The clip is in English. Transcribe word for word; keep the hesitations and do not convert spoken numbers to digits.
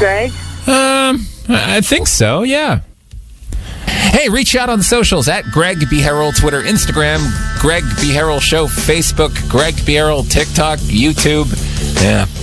Greg? Um, I think so, yeah. Hey, reach out on the socials at Greg B. Harrell, Twitter, Instagram, Greg B. Harrell Show, Facebook, Greg B. Harrell, TikTok, YouTube. Yeah.